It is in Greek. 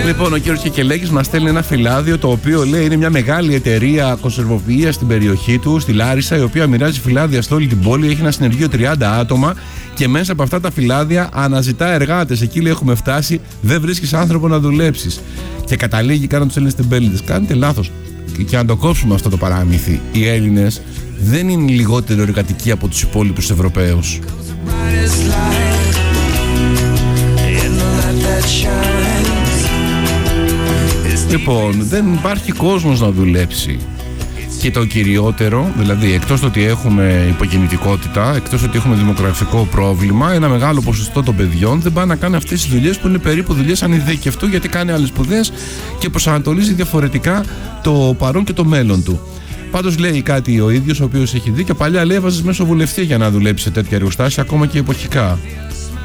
Λοιπόν, ο κύριος Κεκελέκης μας στέλνει ένα φυλάδιο, το οποίο λέει είναι μια μεγάλη εταιρεία κονσερβοποιίας στην περιοχή του, στη Λάρισα, η οποία μοιράζει φυλάδια σε όλη την πόλη. Έχει ένα συνεργείο 30 άτομα και μέσα από αυτά τα φυλάδια αναζητά εργάτες. Εκεί λέει έχουμε φτάσει, δεν βρίσκεις άνθρωπο να δουλέψεις. Και καταλήγει καν να τους Έλληνες τεμπέληδες. Κάνετε λάθος. Και να το κόψουμε αυτό το παράμυθι. Οι Έλληνες δεν είναι λιγότερο εργατικοί από τους υπόλοιπους Ευρωπαίους. Λοιπόν, δεν υπάρχει κόσμος να δουλέψει. Και το κυριότερο, δηλαδή εκτός το ότι έχουμε υποκινητικότητα, εκτός ότι έχουμε δημογραφικό πρόβλημα, ένα μεγάλο ποσοστό των παιδιών δεν πάει να κάνει αυτές τις δουλειές που είναι περίπου δουλειές ανειδίκευτου, γιατί κάνει άλλες σπουδές και προσανατολίζει διαφορετικά το παρόν και το μέλλον του. Πάντως λέει κάτι ο ίδιος, ο οποίος έχει δει, και παλιά λέει έβαζες μέσω βουλευτή για να δουλέψει σε τέτοια εργοστάσια, ακόμα και εποχικά.